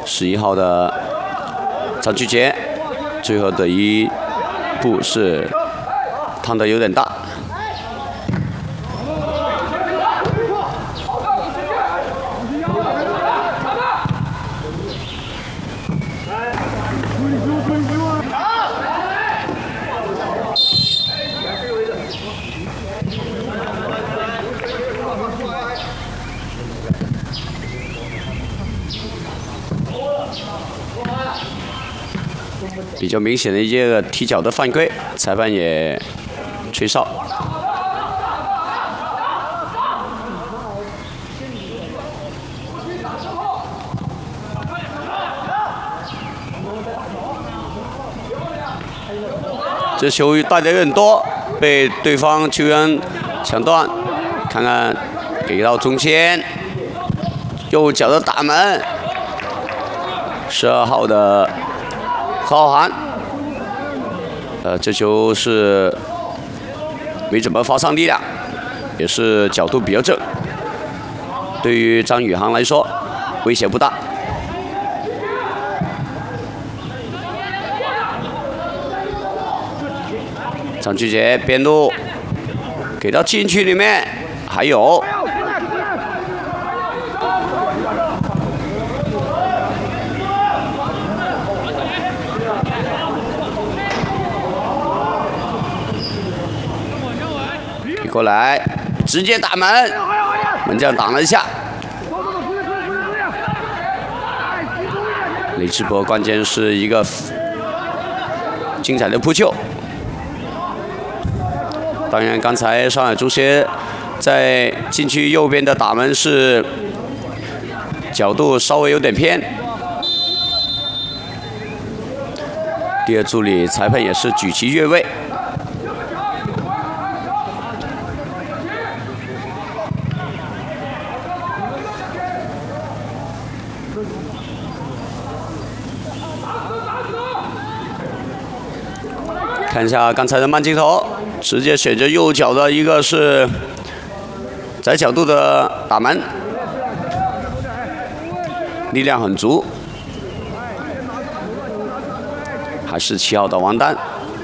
11号的张俊杰，最后的一步是趟得有点大。 比较明显的一个踢脚的犯规，裁判也吹哨。这球带的有点多，被对方球员抢断。看看，给到中间，右脚的打门，12号的。 何浩涵，这球是没怎么发上力量，也是角度比较正。对于张宇航来说，威胁不大。张俊杰边路给到禁区里面，还有。 过来，直接打门，门将挡了一下。李志博关键是一个精彩的扑救。当然，刚才上海足协在禁区右边的打门是角度稍微有点偏。第二助理裁判也是举旗越位。 看一下刚才的慢镜头，直接选择右脚的一个是窄角度的打门，力量很足，还是7号的王丹。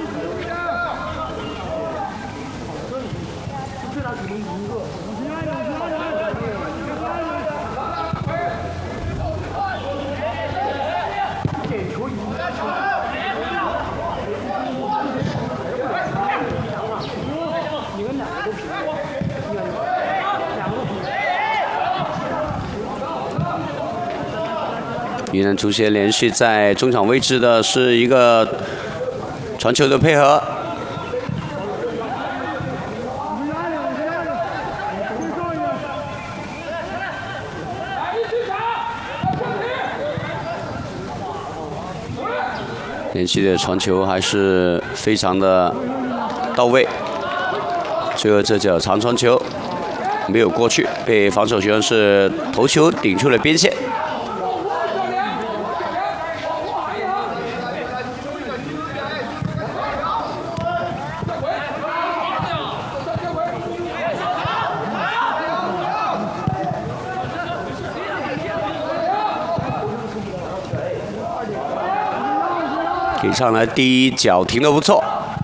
云南足协连续在中场位置的是一个传球的配合，连续的传球还是非常的到位。最后这脚长传球没有过去，被防守球员是头球顶出了边线。 给上来第一脚停得不错，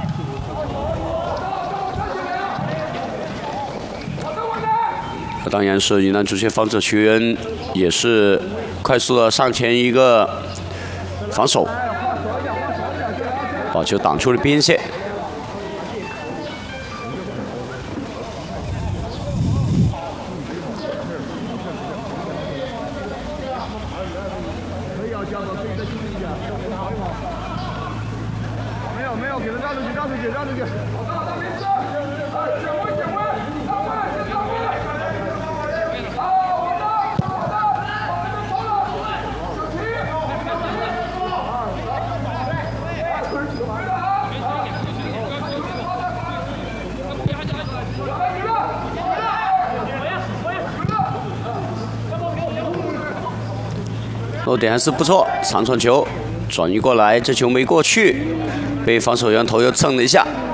当然是云南足协防守球员也是快速的上前一个防守，把球挡出了边线。 没有，给他让出去，让出去，让出去。 落点还是不错，长传球转移过来，这球没过去，被防守员头又蹭了一下。